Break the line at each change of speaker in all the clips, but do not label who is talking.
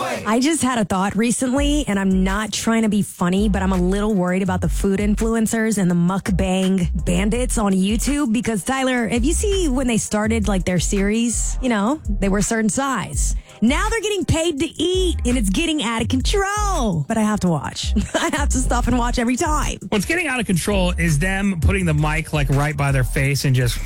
I just had a thought recently, and I'm not trying to be funny, but I'm a little worried about the food influencers and the mukbang bandits on YouTube because, Tyler, if you see when they started like their series, you know, they were a certain size. Now they're getting paid to eat, and it's getting out of control. But I have to watch. I have to stop and watch every time.
What's getting out of control is them putting the mic like right by their face and just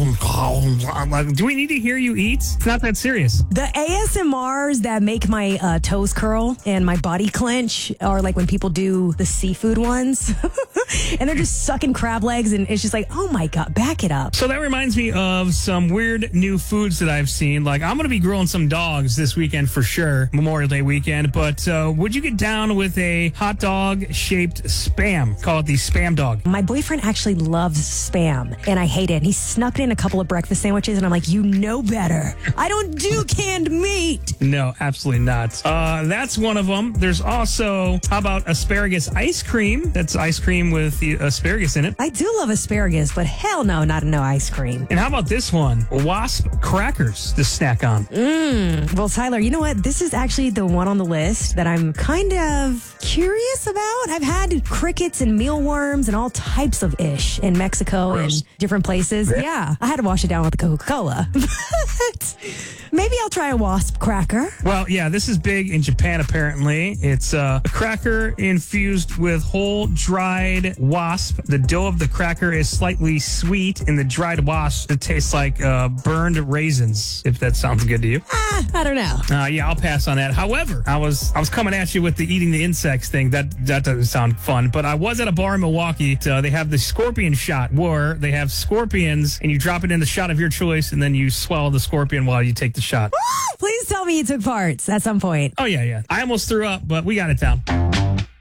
do we need to hear you eat? It's not that serious.
The ASMRs that make my toes curl and my body clench are like when people do the seafood ones. And they're just sucking crab legs, and it's just like, oh my God, back it up.
So that reminds me of some weird new foods that I've seen. Like, I'm going to be grilling some dogs this weekend for sure, Memorial Day weekend. But would you get down with a hot dog shaped Spam? Call it the Spam dog.
My boyfriend actually loves Spam, and I hate it. He snuck it in a couple of breakfast sandwiches, and I'm like, you know better. I don't do canned meat.
No, absolutely not. That's one of them. There's also, how about asparagus ice cream? That's ice cream with the asparagus in it.
I do love asparagus, but hell no, not no ice cream.
And how about this one? Wasp crackers to snack on.
Well, Tyler, you know what? This is actually the one on the list that I'm kind of curious about. I've had crickets and mealworms and all types of ish in Mexico and different places. Yeah, I had to wash it down with the Coca-Cola. But maybe I'll try a wasp cracker.
Well, yeah, this is big in Japan, apparently. It's a cracker infused with whole dried wasp. The dough of the cracker is slightly sweet, and the dried wasp, it tastes like burned raisins, if that sounds good to you.
I don't know.
Yeah, I'll pass on that. However, I was coming at you with the eating the insects thing. That doesn't sound fun. But I was at a bar in Milwaukee. They have the scorpion shot, where they have scorpions, and you drop it in the shot of your choice, and then you swallow the scorpion while you take the shot.
Please tell me you took parts at some point.
Oh, yeah. I almost threw up, but we got it down.